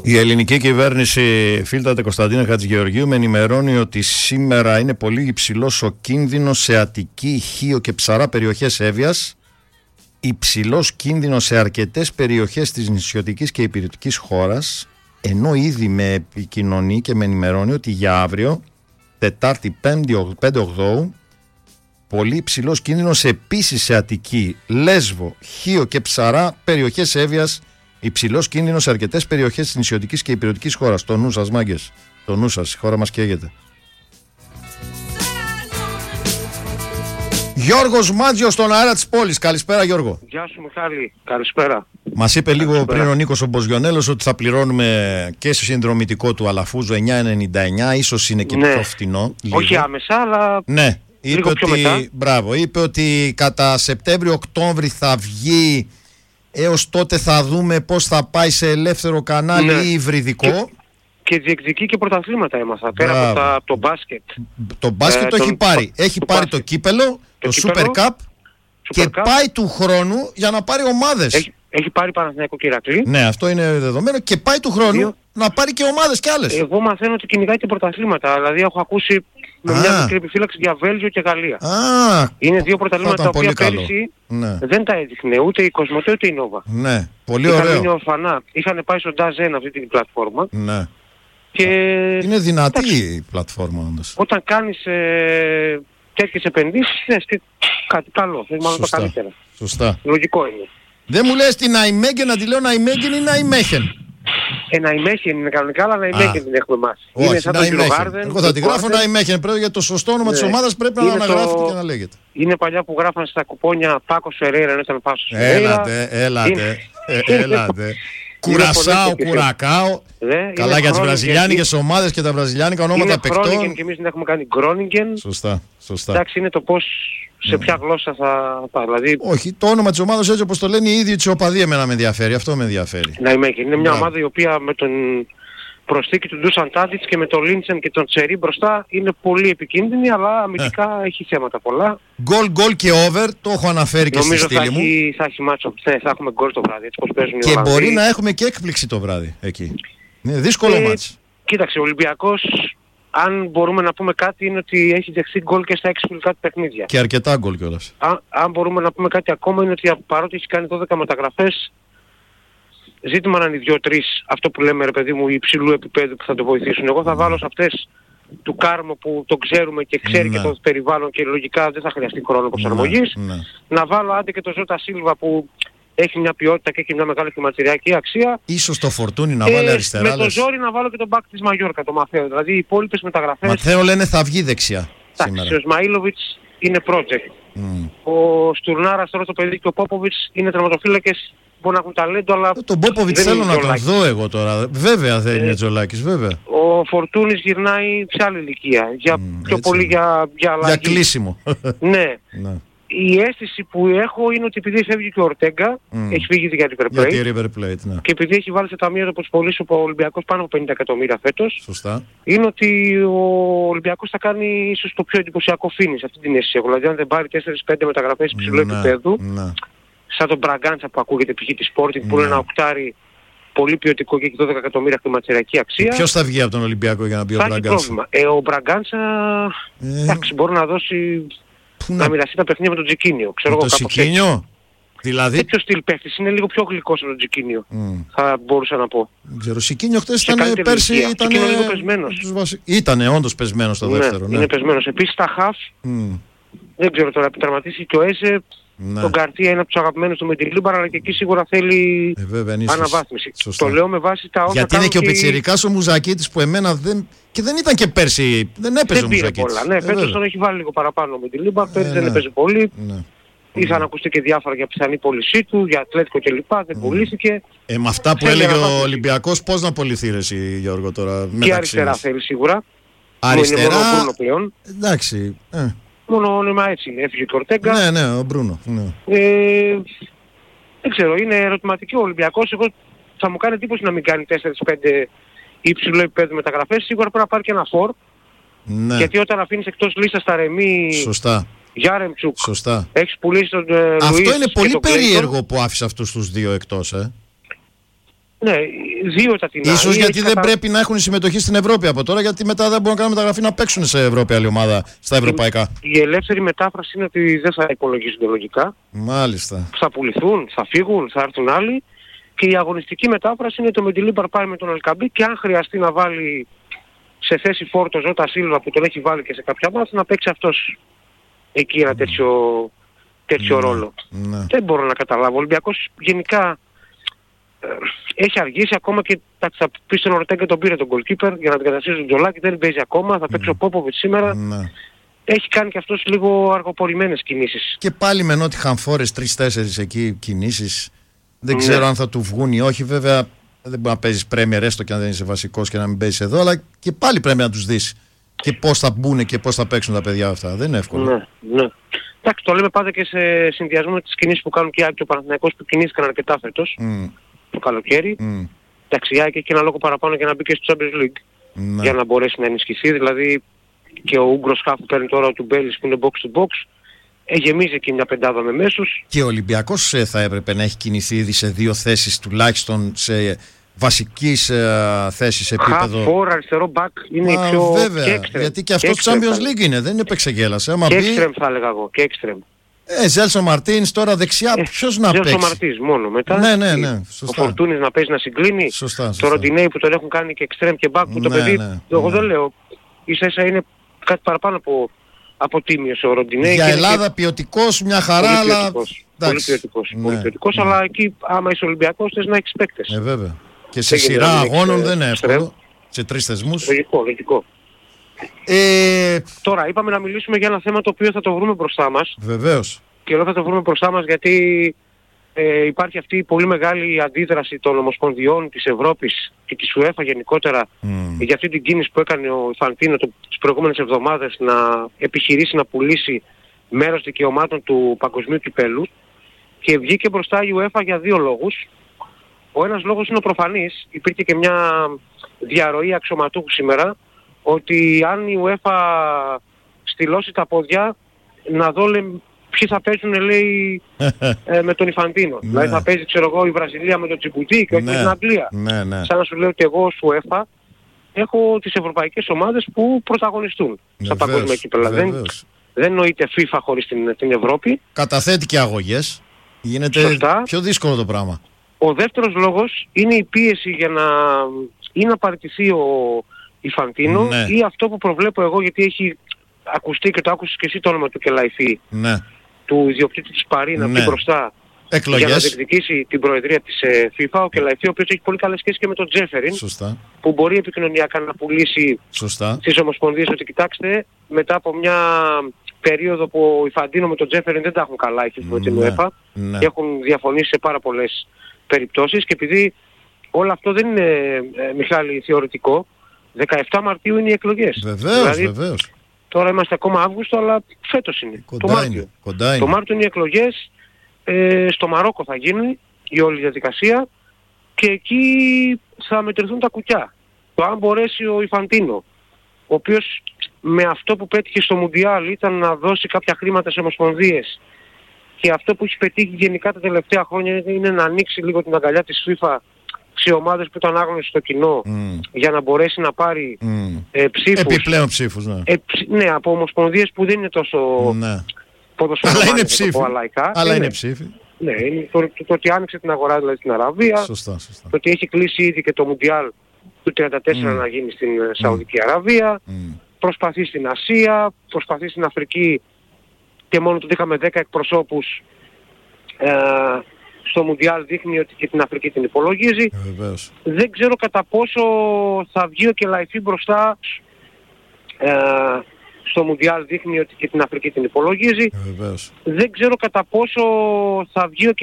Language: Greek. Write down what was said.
Η ελληνική κυβέρνηση, φίλτατε Κωνσταντίνα Χατζηγεωργίου, με ενημερώνει ότι σήμερα είναι πολύ υψηλός ο κίνδυνος σε Αττική, Χίο και Ψαρά περιοχές Εύβοιας, υψηλός κίνδυνος σε αρκετές περιοχές της νησιωτικής και υπηρετικής χώρας, ενώ ήδη με επικοινωνεί και με ενημερώνει ότι για αύριο, Τετάρτη 5 Οκτώου, πολύ υψηλός κίνδυνος επίσης σε Αττική, Λέσβο, Χίο και Ψαρά περιοχές Εύβοιας, υψηλός κίνδυνος σε αρκετές περιοχές της νησιωτικής και υπηρετικής χώρας. Το νου σας, μάγκες. Το νου σας, η χώρα μας καίγεται. Γιώργος Μάτζιος στον αέρα της πόλης. Καλησπέρα, Γιώργο. Γεια σου, Μιχάλη. Καλησπέρα. Μας είπε λίγο πριν ο Νίκος ο Μποζιονέλος ότι θα πληρώνουμε και στο συνδρομητικό του Αλαφούζο 9,99. Ίσως είναι και πιο φτηνό. Λίγο. Όχι άμεσα, αλλά ναι. Λίγο πιο μετά. Μπράβο. Είπε ότι κατά Σεπτέμβριο-Οκτώβρη θα βγει. Έως τότε θα δούμε πώς θα πάει σε ελεύθερο κανάλι ή υβριδικό. Και διεκδικεί και πρωταθλήματα έμαθα. Πέρα από το μπάσκετ. Το μπάσκετ το έχει πάρει. Έχει πάρει το κύπελο, το Super Cup και πάει του χρόνου για να πάρει ομάδες. Έχει πάρει Παναθηναϊκό και Ηρακλή. Ναι, αυτό είναι δεδομένο. Και πάει του χρόνου να πάρει και ομάδες κι άλλες. Εγώ μαθαίνω ότι κυνηγάει και πρωταθλήματα. Δηλαδή έχω ακούσει με μια μικρή επιφύλαξη για Βέλγιο και Γαλλία. Είναι δύο πρωταθλήματα τα οποία πέρυσι δεν τα έδειχνε ούτε η Κοσμοτέ ούτε η Νόβα. Ναι, πολύ ωραίο. Είχαν ορφανά. Είχαν πάει στο Νταζέν αυτή την πλατφόρμα. Ναι. Και... είναι δυνατή η πλατφόρμα όντως. Όταν κάνεις τέτοιες επενδύσεις θες κάτι καλό. Θες μάλλον το καλύτερα. Σωστά. Λογικό είναι. Δεν μου λες την Ναϊμέγεν να τη λέω Ναϊμέγεν ή Ναϊμέχεν. Ναϊμέχεν είναι κανονικά, αλλά Ναϊμέχεν την έχουμε εμάς. Όχι, σαν Ναϊμέχεν. Εγώ θα τη γράφω Ναϊμέχεν. Πρέπει για το σωστό όνομα της ομάδας πρέπει να αναγράφεται και να λέγεται. Είναι παλιά που γράφαν στα κουπόνια Πάκος Φερέιρα, ενώ ήταν Πάσος Φερέιρα. Έλατε. Κουρασάο, Κουρακάο. Καλά για τις βραζιλιάνικες ομάδες και τα βραζιλιάνικα ονόματα παικτών. Είναι Κρόνιγκεν και εμείς την έχουμε κάνει Γκρόνιγκεν. Σωστά. Εντάξει, είναι το πώς, σε ποια γλώσσα θα πάει. Δηλαδή... όχι, το όνομα της ομάδας έτσι όπως το λένε οι ίδιοι οπαδοί εμένα με ενδιαφέρει. Αυτό με ενδιαφέρει. Είναι μια ομάδα η οποία με τον προσθήκη του Ντούσαν Τάντιτς και με τον Λίντσεν και τον Τσερί μπροστά είναι πολύ επικίνδυνη, αλλά αμυντικά έχει θέματα πολλά. Γκολ και over, το έχω αναφέρει και στη στήλη μου. Θα έχει μάτσο, θα έχουμε γκολ το βράδυ, έτσι πως παίζουν οι και Ολλανδοί. Μπορεί να έχουμε και έκπληξη το βράδυ εκεί. Είναι δύσκολο μάτς. Κοίταξε, ο Ολυμπιακός, αν μπορούμε να πούμε κάτι, είναι ότι έχει δεχθεί γκολ και στα 6 φιλικά του παιχνίδια. Και αρκετά γκολ κιόλας. Αν μπορούμε να πούμε κάτι ακόμα, είναι ότι παρότι έχει κάνει 12 μεταγραφές, ζήτημα να είναι 2-3, αυτό που λέμε ρε παιδί μου, υψηλού επίπεδου που θα το βοηθήσουν. Εγώ θα βάλω σε αυτές του Κάρμο που το ξέρουμε και ξέρει και το περιβάλλον και λογικά δεν θα χρειαστεί χρόνο προσαρμογής. Να βάλω άντε και το Ζώτα Σίλβα που έχει μια ποιότητα και έχει μια μεγάλη χρηματιστηριακή αξία. Ίσως το Φορτούνι να βάλει αριστερά. Με το ζόρι να βάλω και τον μπακ της Μαγιόρκα, το Μαθαίο. Δηλαδή οι υπόλοιπες μεταγραφές. Μαθαίο λένε θα βγει δεξιά σήμερα. Ο Σμαΐλοβιτς είναι project. Ο Στουρνάρας τώρα το παιδί και ο Πόποβιτς είναι τερματοφύλακες. Μπορεί να έχουν ταλέντο, αλλά τον Πόποβιτς θέλω να τον δω εγώ τώρα. Βέβαια δεν είναι Τζολάκης, βέβαια. Ο Φορτούνης γυρνάει σε άλλη ηλικία. Πιο πολύ για αλλαγή. Για κλείσιμο. Ναι. Η αίσθηση που έχω είναι ότι επειδή φεύγει και ο Ορτέγκα, έχει φύγει για River Plate, και επειδή έχει βάλει σε ταμείο όπως πωλήσει ο Ολυμπιακός πάνω από 50 εκατομμύρια φέτος, σωστά. Είναι ότι ο Ολυμπιακός θα κάνει ίσως το πιο εντυπωσιακό φίνις, αυτή την αίσθηση. Δηλαδή αν δεν πάρει 4-5 μεταγραφές υψηλού επίπεδου, σαν τον Μπραγκάντσα που ακούγεται π.χ. τη Sporting που είναι ένα οκτάρι πολύ ποιοτικό και έχει 12 εκατομμύρια χρηματιστηριακή αξία. Ποιος θα βγει από τον Ολυμπιακό για να πει ο Μπραγκάντσα? Ο Μπραγκάντσα μπορεί να δώσει... να μοιραστεί τα παιχνίδια με τον Τζικίνιο. Ξέρω το Τζικίνιο? Δηλαδή... τέτοιο στυλ παίχτης, είναι λίγο πιο γλυκός από τον Τζικίνιο. Θα μπορούσα να πω. Δεν ξέρω, ο Τζικίνιο χτες ήταν πέρσι... Ήταν λίγο πεσμένος. Ήτανε όντως πεσμένος στο δεύτερο. Είναι πεσμένος. Επίσης τα χαφ, δεν ξέρω τώρα, επιτραυματίσει και ο Έζε. Τον Καρτία είναι από τους αγαπημένους του Μεντιλίμπαρ, αλλά και εκεί σίγουρα θέλει αναβάθμιση. Το λέω με βάση τα όσα. Γιατί είναι και ο Πιτσιρικάς ο Μουζακίτης που εμένα δεν... και δεν ήταν και πέρσι, δεν έπαιζε ο Μουζακίτης. Ναι, φέτος τον έχει βάλει λίγο παραπάνω ο Μεντιλίμπαρ, πέρσι δεν έπαιζε πολύ. Είχαν ακουστεί και διάφορα για πιθανή πώλησή του, για Ατλέτικο κλπ. Δεν πουλήθηκε. Με αυτά που έλεγε ο Ολυμπιακός, πώς να πωληθεί ρε εσύ Γιώργο τώρα? Και αριστερά θέλει σίγουρα. Αριστερά, εντάξει. Μόνο όνομα έτσι είναι, έφυγε το Ορτέγκα. Ναι, ο Μπρούνο. Δεν ξέρω, είναι ερωτηματική ο Ολυμπιακός. Εγώ θα μου κάνει εντύπωση να μην κάνει 4-5 υψηλό επίπεδο μεταγραφές. Σίγουρα πρέπει να πάρει και ένα φορ. Ναι. Γιατί όταν αφήνεις εκτός λίστας τα Ρεμί, Γιάρεμτσουκ, έχεις πουλήσει τον Λουίς. Αυτό είναι πολύ περίεργο που άφησε αυτούς τους δύο εκτός. Ναι, 2 τα τεινά. Ίσως γιατί δεν πρέπει να έχουν συμμετοχή στην Ευρώπη από τώρα, γιατί μετά δεν μπορούν να κάνουν μεταγραφή να παίξουν σε Ευρώπη άλλη ομάδα στα ευρωπαϊκά. Η ελεύθερη μετάφραση είναι ότι δεν θα υπολογίζονται λογικά. Μάλιστα. Θα πουληθούν, θα φύγουν, θα έρθουν άλλοι. Και η αγωνιστική μετάφραση είναι το Μεντιλίμπαρ πάει με τον Ελκαμπή και αν χρειαστεί να βάλει σε θέση φόρτο Ζώτα Σίλβα που τον έχει βάλει και σε κάποια μάτια να παίξει αυτός εκεί ένα τέτοιο ρόλο. Ναι. Δεν μπορώ να καταλάβω. Ο Ολυμπιακός γενικά έχει αργήσει ακόμα και θα πει στον Ορτέγκα τον πήρε τον goalkeeper για να αντικαταστήσει τον Τζολάκη, δεν παίζει ακόμα, θα παίξει ο Πόποβιτς σήμερα. Ναι. Έχει κάνει και αυτός λίγο αργοπορημένες κινήσεις. Και πάλι με Νότιχαμ Φόρεστ 3-4 εκεί κινήσεις. Δεν ξέρω αν θα του βγουν ή όχι. Βέβαια δεν μπορεί να παίζεις Πρέμιερ έστω και αν δεν είσαι βασικός και να μην παίζεις εδώ, αλλά και πάλι πρέπει να τους δεις και πώς θα μπουν και πώς θα παίξουν τα παιδιά αυτά. Δεν είναι εύκολο. Ναι. Εντάξει, το λέμε πάντα και σε συνδυασμό με τις κινήσεις που κάνουν και ο Παναθηναϊκός που κινήθηκαν αρκετά φέτος το καλοκαίρι. Εντάξει, η ΑΕΚ έχει ένα λόγο παραπάνω για να μπει και στο Champions League για να μπορέσει να ενισχυθεί. Δηλαδή και ο Ούγκρος Χαφ που παίρνει τώρα του Μπέλης που είναι box to box γεμίζει εκεί μια πεντάδα με μέσους. Και ο Ολυμπιακός θα έπρεπε να έχει κινηθεί ήδη σε 2 θέσεις τουλάχιστον σε βασικής θέσης επίπεδο. Φορ, αριστερό back είναι η πιο... Βέβαια, και extreme. γιατί και αυτός Champions League είναι, δεν είναι παίξεγέλασε. Και extreme θα έλεγα εγώ, και extreme. Ζέλσο Μαρτίνς τώρα δεξιά, ποιος να παίξει. Ζέλσο Μαρτίνς μόνο μετά. Ναι, σωστά. Ο Φορτούνης να παίζει να συγκλίνει. Σωστά. Το Ροντινέι που τον έχουν κάνει και extreme και back που το παιδί, εγώ δεν λέω, ίσα είναι κάτι παραπάνω από τίμιος ο Ροντινέι. Για Ελλάδα ποιοτικός, μια χαρά, αλλά... Πολύ ποιοτικός, αλλά εκεί άμα είσαι Ολυμπιακός θες να έχεις παίκτες. Βέβαια. Και σε σειρά αγώνων δεν είναι εύκολο. Σε 3 θεσμούς. Λογικό. Τώρα είπαμε να μιλήσουμε για ένα θέμα το οποίο θα το βρούμε μπροστά μας. Βεβαίως. Και εδώ θα το βρούμε μπροστά μας γιατί υπάρχει αυτή η πολύ μεγάλη αντίδραση των ομοσπονδιών της Ευρώπης και της UEFA γενικότερα για αυτή την κίνηση που έκανε ο Φαντίνο τις προηγούμενες εβδομάδες να επιχειρήσει να πουλήσει μέρος δικαιωμάτων του παγκοσμίου κυπέλου και βγήκε μπροστά η UEFA για 2 λόγους. Ο ένας λόγος είναι ο προφανής. Υπήρχε και μια διαρροή αξιωματούχου σήμερα ότι αν η UEFA στυλώσει τα πόδια να δω ποιοι θα παίζουν λέει με τον Ιφαντίνο. Δηλαδή θα παίζει ξέρω εγώ η Βραζιλία με τον Τζιμπουτί και όχι με την Αγγλία. Σαν να σου λέω ότι εγώ ως UEFA έχω τις ευρωπαϊκές ομάδες που πρωταγωνιστούν στα παγκόσμια κύπελλα. Δεν νοείται FIFA χωρίς την Ευρώπη. Καταθέτει και αγωγές. Γίνεται πιο δύσκολο το πράγμα. Ο δεύτερος λόγος είναι η πίεση για να παραιτηθεί ο Ιφαντίνο ή αυτό που προβλέπω εγώ γιατί έχει ακουστεί και το άκουσες και εσύ το όνομα του Κελαϊφή του ιδιοκτήτη της Παρί να βγει μπροστά για να διεκδικήσει την προεδρία της FIFA. Ο Κελαϊφή ο οποίος έχει πολύ καλές σχέσεις και με τον Τζέφεριν που μπορεί επικοινωνιακά να πουλήσει στις ομοσπονδίες ότι κοιτάξτε μετά από μια περίοδο που ο Ιφαντίνο με τον Τζέφεριν δεν τα έχουν καλά έχει με την UEFA και έχουν διαφωνήσει σε πάρα πολλές περιπτώσεις και επειδή όλο αυτό δεν είναι Μιχάλη θεωρητικό 17 Μαρτίου είναι οι εκλογές. Βεβαίως. Τώρα είμαστε ακόμα Αύγουστο αλλά φέτος είναι. Το Μάρτιο. Το Μάρτιο είναι οι εκλογές. Στο Μαρόκο θα γίνει η όλη διαδικασία και εκεί θα μετρηθούν τα κουκιά. Το αν μπορέσει ο Ιφαντίνο ο οποίος με αυτό που πέτυχε στο Μουντιάλ ήταν να δώσει κάποια χρήματα σε ομοσπονδίες και αυτό που έχει πετύχει γενικά τα τελευταία χρόνια είναι να ανοίξει λίγο την αγκαλιά της FIFA σε ομάδες που ήταν άγνωστες στο κοινό για να μπορέσει να πάρει ψήφους. Επιπλέον ψήφους, ναι, από ομοσπονδίες που δεν είναι τόσο ποδοσφαιρομάνες, αλλά είναι ψήφοι. Αλλά είναι ψήφοι. Ναι, το ότι άνοιξε την αγορά δηλαδή στην Αραβία, σωστά. το ότι έχει κλείσει ήδη και το Μουντιάλ του 34 να γίνει στην Σαουδική Αραβία, προσπαθεί στην Ασία, προσπαθεί στην Αφρική και μόνο του είχαμε 10 εκπροσώπους στο Μουντιάλ δείχνει ότι και την Αφρική την υπολογίζει. Δεν ξέρω κατά πόσο θα βγει ο Κελαϊφή μπροστά στο Μουντιάλ δείχνει ότι και την Αφρική την υπολογίζει. Δεν ξέρω κατά πόσο θα βγει ο